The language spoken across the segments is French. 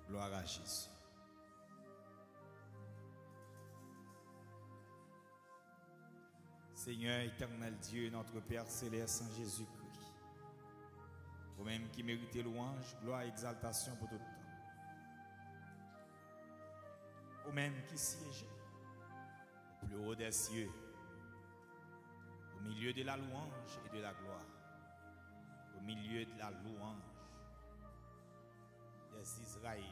Gloire à Jésus. Seigneur éternel Dieu, notre Père céleste en Jésus-Christ, vous-même qui méritez louange, gloire et exaltation pour tout le temps. Vous-même qui siégez au plus haut des cieux, au milieu de la louange et de la gloire, au milieu de la louange des Israélites,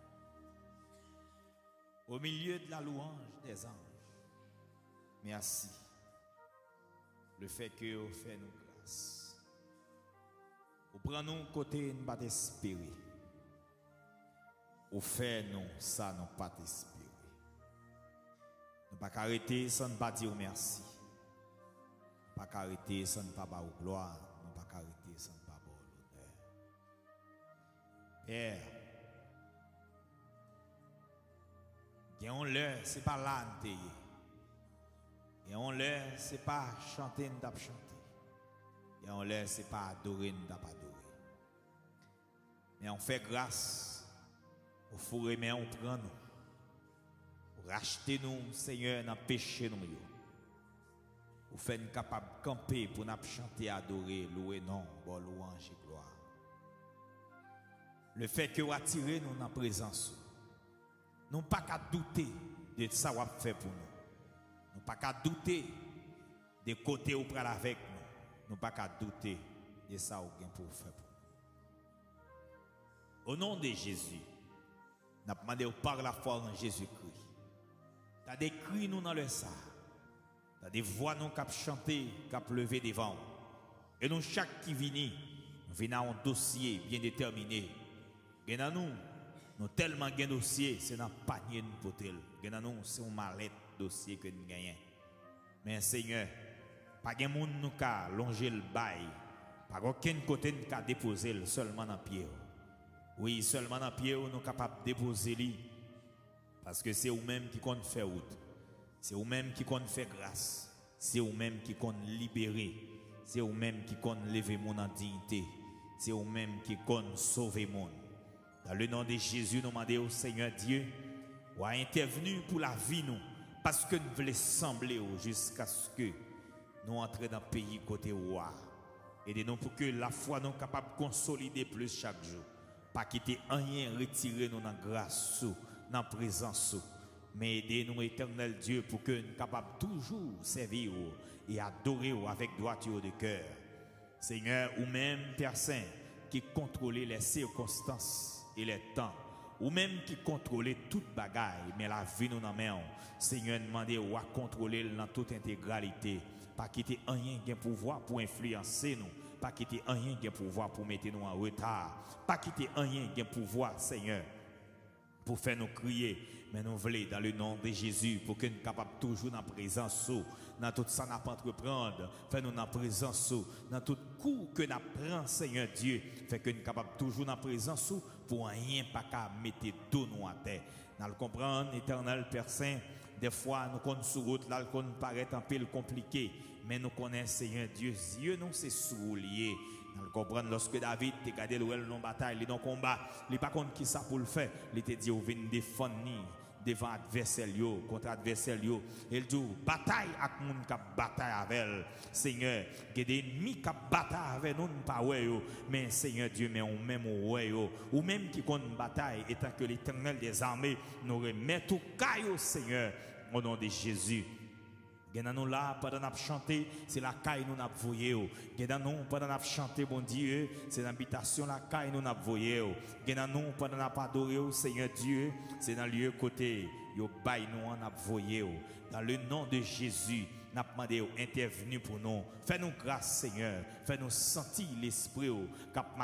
au milieu de la louange des anges. Merci. Le fait que vous faites nous grâce. Vous prenez nous côté, nous pas espérer. Vous faites nous ça, nous pas espérer. Nous pas arrêter sans ne pas dire merci. Nous pas arrêter sans ne pas avoir gloire. Nous pas arrêter sans ne pas avoir l'honneur. Père, gagnons l'heure, c'est pas là nous. Et on l'air, c'est pas chanter, nous t'a chanté. Et on l'air, c'est pas adorer, nous t'a pas adoré. Mais on fait grâce au fourré, mais on prend nous. Pour racheter nous, Seigneur, dans le péché nous. Pour faire nous capables de camper, pour nous chanter, adorer, louer, non, bon louange et gloire. Le fait que vous attirez nous dans la présence, nous pas qu'à douter de ça qu'on fait pour nous. Nous pas qu'à douter des côtés où pral avec nous. Nous pas qu'à douter de ça ou bien pour faire pour nous. Au nom de Jésus, nous avons demandé par la foi en Jésus-Christ. Tu as des cris nous dans le sang. Tu as des voix nous qui chanté, qui levé devant. Et nous, chaque qui vient, nous venons un dossier bien déterminé. Et nous tellement un dossier, c'est dans le panier de potel. Et nous, c'est une mallette dossier que nous gagnons. Mais Seigneur, pas de monde nous ka longer le bail, pas aucun côté nous ka déposer seulement dans pied. Oui, seulement dans pied nous capable déposer lui parce que c'est vous-même qui compte faire route. C'est vous-même qui compte faire grâce. C'est vous-même qui compte libérer. C'est vous-même qui compte lever mon en dignité. C'est vous-même qui compte sauver mon. Dans le nom de Jésus, nous demandons au Seigneur Dieu, ou à intervenir pour la vie nous. Parce que nous voulons sembler jusqu'à ce que nous entrions dans le pays côté roi. Aidez-nous pour que la foi nous capable de consolider plus chaque jour. Pas quitter rien, retirer nous dans la grâce, dans la présence. Mais aidez-nous, éternel Dieu, pour que nous soyons capables toujours servir et adorer avec droiture de cœur. Seigneur, ou même Père Saint, qui contrôle les circonstances et les temps. Ou même qui contrôle toute bagaille, mais la vie nous en main. Seigneur, demandez ou à contrôler dans toute intégralité. Pas quitter rien qui a pouvoir pour influencer nous. Pas quitter rien qui a pouvoir pour mettre nous en retard. Pas quitter rien qui a pouvoir, Seigneur, pour faire nous crier. Mais nous voulons, dans le nom de Jésus, pour que nous soyons capables toujours dans la présence, dans tout ça, nous entreprendre, faire nous dans la présence, dans tout coup que nous prenons, Seigneur Dieu, fait que nous soyons capables toujours dans la présence, pour rien pas qu'à mettre tout nous à terre. Nous le comprenons, éternel Père Saint, des fois nous connaissons sur route, là, nous paraît un peu compliqué, mais nous connaissons, Seigneur Dieu, Dieu nous c'est soulié. Nous le comprenons lorsque David te gardé le long bataille, il est dans le combat, il n'est pas contre qui ça pour le faire, il te dit, on vient défendre devant adversaire contre adversaire il dit bataille avec moun qui bataille avec elle. Seigneur, il y a des ennemis qui bataille avec nous pas mais Seigneur Dieu mais on même ou même qui compte bataille étant que l'Éternel des armées nous remet tout caillou Seigneur au nom de Jésus. Nous là pendant nous chanter, c'est la caille nous n'a voyé. Nous pendant nous chanter bon Dieu, c'est l'habitation la caille nous n'a voyé. Nous pendant nous adorer Seigneur Dieu, c'est dans le lieu côté yo bail nous en a voyé. Dans le nom de Jésus, nous demandé intervenir pour nous. Fais-nous grâce Seigneur, fais-nous sentir l'esprit